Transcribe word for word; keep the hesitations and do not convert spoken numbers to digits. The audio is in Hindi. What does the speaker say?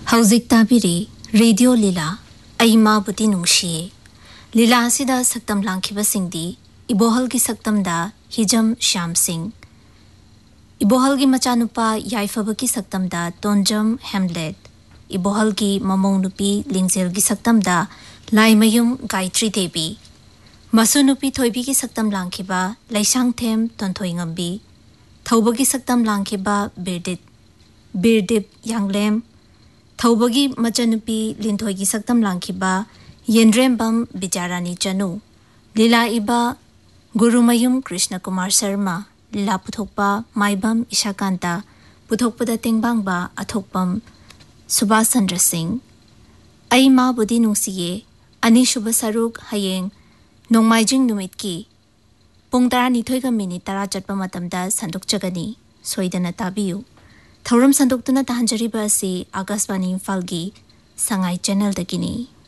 हौजिक ताबिरी रेडियो लीला अइमा बुति नुंगशिये लीला असिदा सक्तम लांखिबा सिंगदी इबोहल की सक्तम दा हिजम श्याम सिंह इबोहल की मचानुपा याइफब की सक्तम दा तोंजम हेमलेट इबोहल की ममौनुपी लिंगजेल की सक्तम दा लाइमयुम गायत्री देवी मसुनुपी थोइबी की सक्तम लांखिबा लैसांगथेम तोंथोइंगंबी थौबगी सक्तम लांखिबा बिरदित बिरदिप यांगलेम थौबगी मचनुपी लिंथोइगी सक्तम लांखिबा येंद्रेमबम बिचारानी चनु लीला इबा गुरुमयुम कृष्ण कुमार शर्मा लीला पुथोकपा माइबम इशाकांता पुथोकपदा तेंगबांगबा अथोकपम सुभाष चंद्र सिंह अई मा बुदि नुंसिये अनिशुभ सरुक हयेंग नोंमाइजिंग नुमित की पुंग तरानिथोइगा मिनिट तरा चटपा मतमदा संदोकचगनी सोइदना ताबियु थौरम संदोक्तुना तहंजरिबा असि आकाशवाणी इम्फालगी संगाई चैनल दगिनी।